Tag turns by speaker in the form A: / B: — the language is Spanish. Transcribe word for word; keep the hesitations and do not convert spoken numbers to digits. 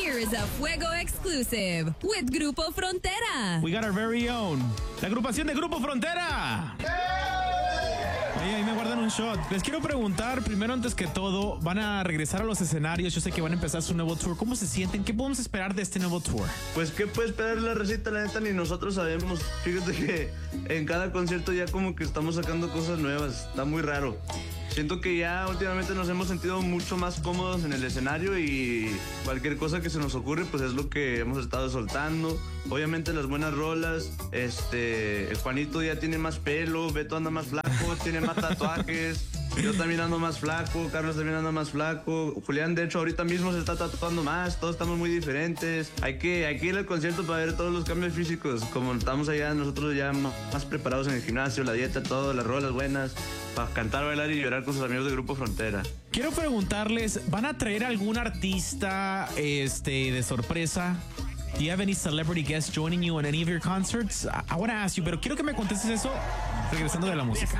A: Here is a Fuego exclusive with Grupo Frontera.
B: We got our very own. La agrupación de Grupo Frontera. Ahí, ahí me guardan un shot. Les quiero preguntar, primero antes que todo, van a regresar a los escenarios. Yo sé que van a empezar su nuevo tour. ¿Cómo se sienten? ¿Qué podemos esperar de este nuevo tour?
C: Pues, ¿qué puede esperar la receta? La neta, ni nosotros sabemos. Fíjate que en cada concierto ya como que estamos sacando cosas nuevas. Está muy raro. Siento que ya últimamente nos hemos sentido mucho más cómodos en el escenario y cualquier cosa que se nos ocurre, pues es lo que hemos estado soltando. Obviamente las buenas rolas, este, el Juanito ya tiene más pelo, Beto anda más flaco, tiene más tatuajes, yo también ando más flaco, Carlos también anda más flaco, Julián de hecho ahorita mismo se está tatuando más, todos estamos muy diferentes. Hay que, hay que ir al concierto para ver todos los cambios físicos, como estamos allá nosotros ya más preparados en el gimnasio, la dieta, todo, las rolas buenas, para cantar, bailar y llorar con sus amigos de Grupo Frontera.
B: Quiero preguntarles, ¿van a traer algún artista este, de sorpresa? Do you have any celebrity guests joining you on any of your concerts? I, I want to ask you, pero quiero que me contestes eso regresando de la música.